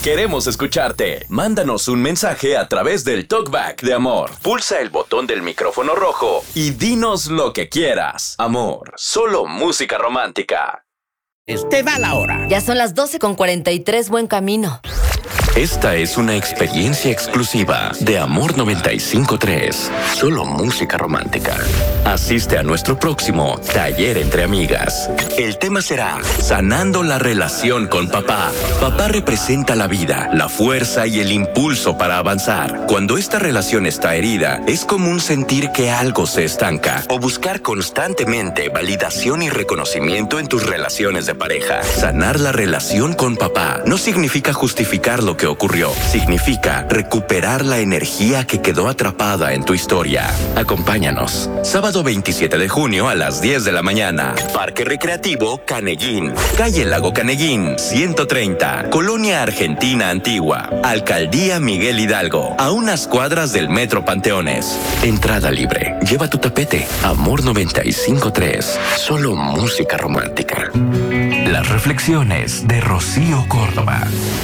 Queremos escucharte. Mándanos un mensaje a través del TalkBack de Amor. Pulsa el botón del micrófono rojo y dinos lo que quieras. Amor, solo música romántica. Te va la hora. Ya son las 12:43, buen camino. Esta es una experiencia exclusiva de Amor 95.3. Solo música romántica. Asiste a nuestro próximo Taller entre Amigas. El tema será Sanando la relación con papá. Papá representa la vida, la fuerza y el impulso para avanzar. Cuando esta relación está herida, es común sentir que algo se estanca o buscar constantemente validación y reconocimiento en tus relaciones de pareja. Sanar la relación con papá no significa justificar lo que ocurrió. Significa recuperar la energía que quedó atrapada en tu historia. Acompáñanos. Sábado 27 de junio a las 10 de la mañana. Parque Recreativo Caneguín. Calle Lago Caneguín, 130. Colonia Argentina Antigua. Alcaldía Miguel Hidalgo. A unas cuadras del Metro Panteones. Entrada libre. Lleva tu tapete. Amor 95.3. Solo música romántica. Las reflexiones de Rocío Córdoba.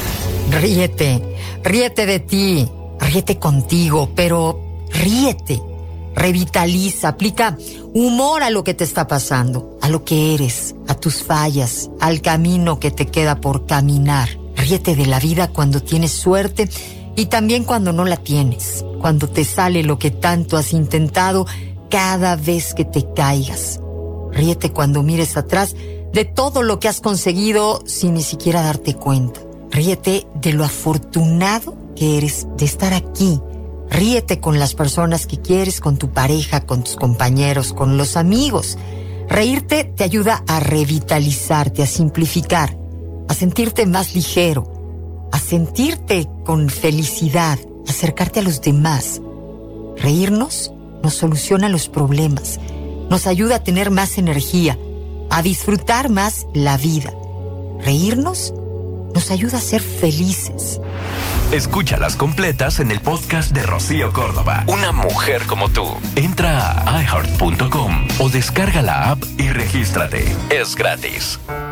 Ríete de ti, ríete contigo, pero ríete, revitaliza, aplica humor a lo que te está pasando, a lo que eres, a tus fallas, al camino que te queda por caminar. Ríete de la vida cuando tienes suerte y también cuando no la tienes, cuando te sale lo que tanto has intentado cada vez que te caigas. Ríete cuando mires atrás de todo lo que has conseguido sin ni siquiera darte cuenta. Ríete de lo afortunado que eres de estar aquí. Ríete con las personas que quieres, con tu pareja, con tus compañeros, con los amigos. Reírte te ayuda a revitalizarte, a simplificar, a sentirte más ligero, a sentirte con felicidad, acercarte a los demás. Reírnos nos soluciona los problemas, nos ayuda a tener más energía, a disfrutar más la vida. Reírnos nos ayuda a ser felices. Escúchalas completas en el podcast de Rocío Córdoba. Una mujer como tú. Entra a iHeart.com o descarga la app y regístrate. Es gratis.